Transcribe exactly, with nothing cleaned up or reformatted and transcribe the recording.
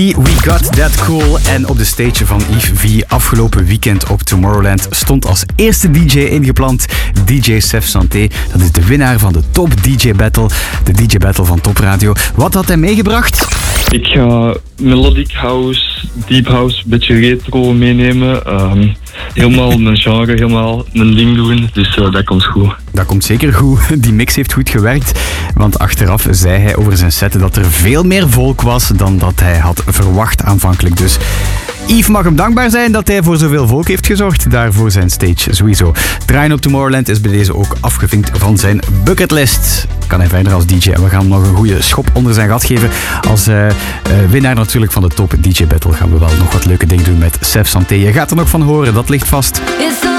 We Got That Cool. En op de stage van Yves V afgelopen weekend op Tomorrowland stond als eerste D J ingepland D J Sef Santé. Dat is de winnaar van de Top D J Battle, de D J Battle van Top Radio. Wat had hij meegebracht? Ik ga melodic house, deep house, een beetje retro meenemen. Um, helemaal een genre, helemaal een ding doen. Dus uh, dat komt goed. Dat komt zeker goed. Die mix heeft goed gewerkt. Want achteraf zei hij over zijn set dat er veel meer volk was dan dat hij had verwacht aanvankelijk. Dus Yves mag hem dankbaar zijn dat hij voor zoveel volk heeft gezorgd. Daar voor zijn stage sowieso. Draaien op Tomorrowland is bij deze ook afgevinkt van zijn bucketlist. Kan hij verder als D J. En we gaan hem nog een goede schop onder zijn gat geven. Als uh, uh, winnaar natuurlijk van de Top D J Battle gaan we wel nog wat leuke dingen doen met Sef Santé. Je gaat er nog van horen, dat ligt vast.